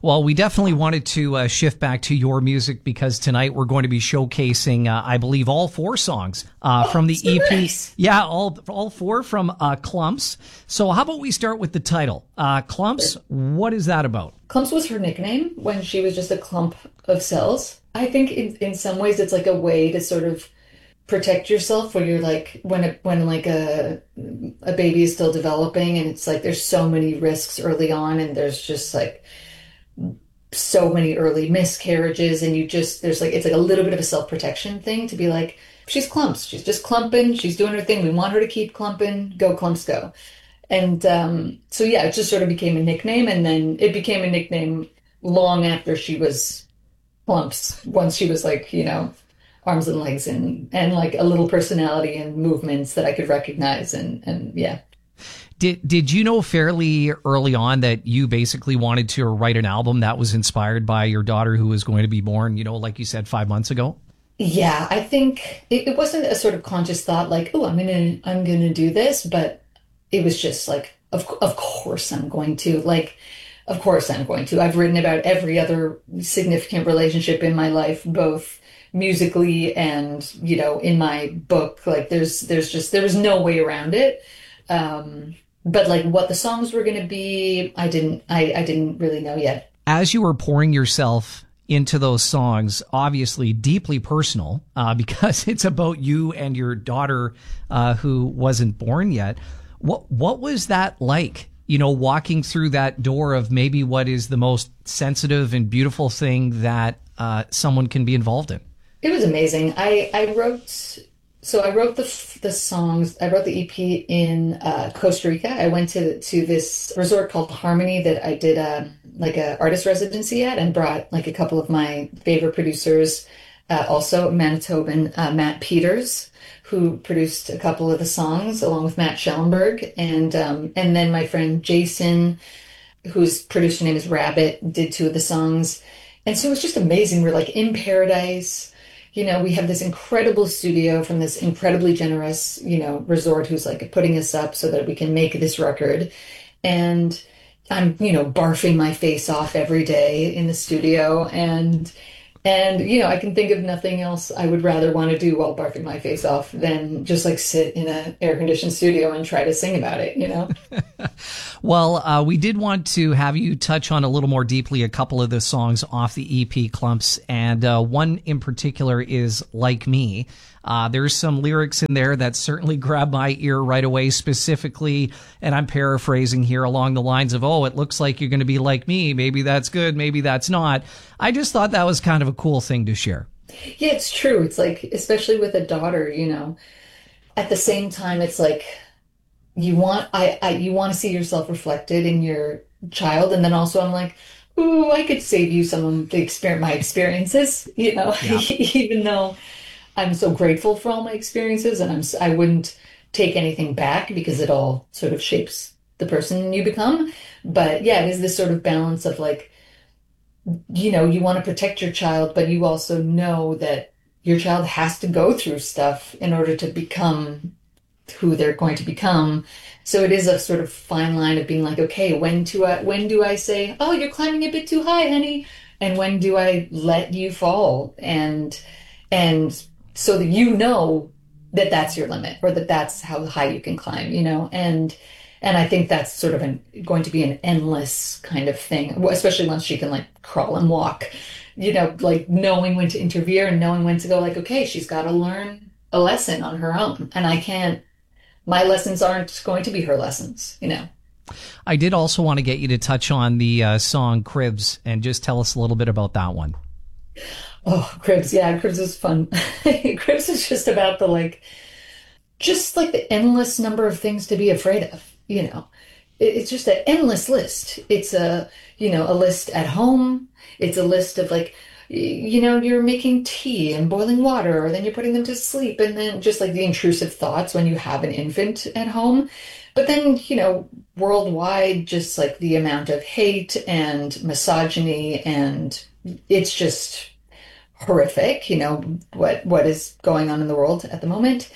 Well, we definitely wanted to shift back to your music because tonight we're going to be showcasing, I believe, all four songs from the EP. Nice. Yeah, all four from Clumps. So how about we start with the title? Clumps, what is that about? Clumps was her nickname when she was just a clump of cells. I think in some ways it's like a way to sort of protect yourself when you're like when like a baby is still developing and it's like there's so many risks early on and there's just like so many early miscarriages and there's like it's like a little bit of a self-protection thing to be like, she's clumps, she's just clumping, she's doing her thing, we want her to keep clumping, go clumps go. And so yeah, it just sort of became a nickname, and then it became a nickname long after she was clumps, once she was like, arms and legs and like a little personality and movements that I could recognize and yeah. Did you know fairly early on that you basically wanted to write an album that was inspired by your daughter who was going to be born, like you said, 5 months ago? Yeah, I think it wasn't a sort of conscious thought like, oh, I'm gonna do this, but it was just like, of course I'm going to. Like, of course I'm going to. I've written about every other significant relationship in my life, both musically and, in my book. Like there was no way around it. But like what the songs were going to be, I didn't really know yet. As you were pouring yourself into those songs, obviously deeply personal, because it's about you and your daughter, who wasn't born yet. What was that like? Walking through that door of maybe what is the most sensitive and beautiful thing that someone can be involved in. It was amazing. I wrote the songs. I wrote the EP in Costa Rica. I went to this resort called Harmony that I did like a artist residency at, and brought like a couple of my favorite producers, also Manitoban, Matt Peters, who produced a couple of the songs along with Matt Schellenberg, and then my friend Jason, whose producer name is Rabbit, did 2 of the songs, and so it was just amazing. We're like in paradise. We have this incredible studio from this incredibly generous, resort who's like putting us up so that we can make this record. And I'm, barfing my face off every day in the studio. And I can think of nothing else I would rather want to do while barfing my face off than just like sit in an air-conditioned studio and try to sing about it, Well, we did want to have you touch on a little more deeply a couple of the songs off the EP Clumps, and one in particular is Like Me. There's some lyrics in there that certainly grabbed my ear right away, specifically, and I'm paraphrasing here, along the lines of, oh, it looks like you're going to be like me. Maybe that's good. Maybe that's not. I just thought that was kind of a cool thing to share. Yeah, it's true. It's like, especially with a daughter, at the same time, it's like, you want to see yourself reflected in your child. And then also I'm like, ooh, I could save you some of my experiences, Yeah. Even though I'm so grateful for all my experiences, and I wouldn't take anything back because it all sort of shapes the person you become. But yeah, it is this sort of balance of like, you want to protect your child, but you also know that your child has to go through stuff in order to become who they're going to become. So it is a sort of fine line of being like, okay, when do I say, oh, you're climbing a bit too high, honey? And when do I let you fall? And so that that that's your limit, or that that's how high you can climb, and I think that's sort of going to be an endless kind of thing, especially once she can like crawl and walk, like knowing when to interfere and knowing when to go like, okay, she's got to learn a lesson on her own, and my lessons aren't going to be her lessons, I did also want to get you to touch on the song Cribs and just tell us a little bit about that one. Oh, Cribs. Yeah, Cribs is fun. Cribs is just about the the endless number of things to be afraid of, It's just an endless list. It's a list at home. It's a list of like, you're making tea and boiling water, or then you're putting them to sleep, and then just like the intrusive thoughts when you have an infant at home. But then, worldwide, just like the amount of hate and misogyny, and it's just horrific, what is going on in the world at the moment.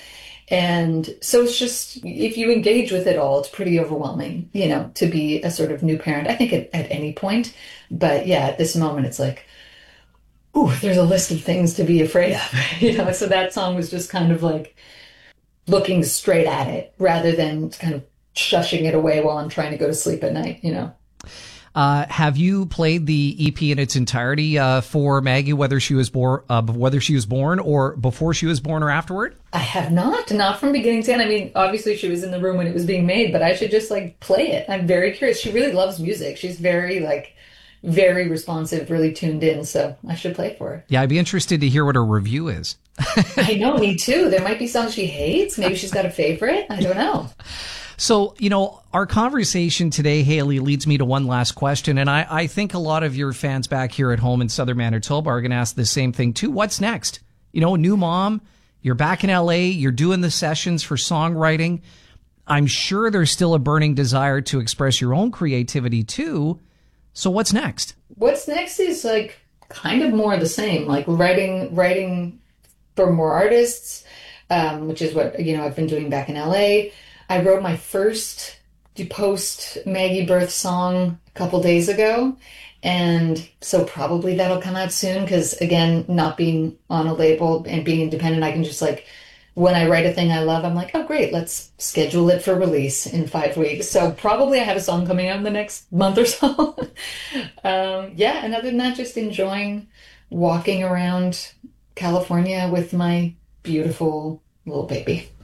And so it's just, if you engage with it all, it's pretty overwhelming, to be a sort of new parent. I think at any point. But yeah, at this moment, it's like, ooh, there's a list of things to be afraid of, So that song was just kind of like looking straight at it rather than kind of shushing it away while I'm trying to go to sleep at night. Have you played the EP in its entirety for Maggie, whether she was born or before she was born or afterward? I have not from beginning to end. I mean, obviously she was in the room when it was being made, but I should just like play it. I'm very curious. She really loves music. She's very responsive, really tuned in. So I should play it for her. Yeah, I'd be interested to hear what her review is. I know, me too. There might be songs she hates. Maybe she's got a favorite. I don't know. So, our conversation today, Hayley, leads me to one last question. And I think a lot of your fans back here at home in Southern Manitoba are going to ask the same thing too. What's next? New mom, you're back in LA, you're doing the sessions for songwriting. I'm sure there's still a burning desire to express your own creativity too. So what's next? What's next is like kind of more the same, like writing for more artists, which is what, I've been doing back in LA. I wrote my first post Maggie birth song a couple days ago. And so probably that'll come out soon because, again, not being on a label and being independent, I can just when I write a thing I love, I'm like, oh, great, let's schedule it for release in 5 weeks. So probably I have a song coming out in the next month or so. Yeah, and other than that, just enjoying walking around California with my beautiful little baby.